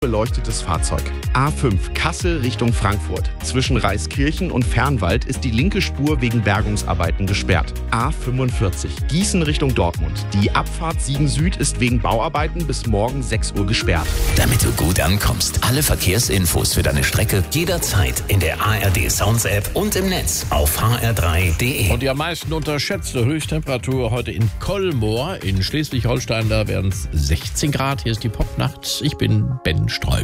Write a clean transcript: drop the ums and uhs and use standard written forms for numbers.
beleuchtetes Fahrzeug. A5 Kassel Richtung Frankfurt. Zwischen Reiskirchen und Fernwald ist die linke Spur wegen Bergungsarbeiten gesperrt. A45 Gießen Richtung Dortmund. Die Abfahrt Siegen Süd ist wegen Bauarbeiten bis morgen 6 Uhr gesperrt. Damit du gut ankommst, alle Verkehrsinfos für deine Strecke jederzeit in der ARD Sounds App und im Netz auf hr3.de. Und die am meisten unterschätzte Höchsttemperatur heute in Kolmar in Schleswig-Holstein. Da werden es 16 Grad. Hier ist die Popnacht. Ich bin Ben Streu.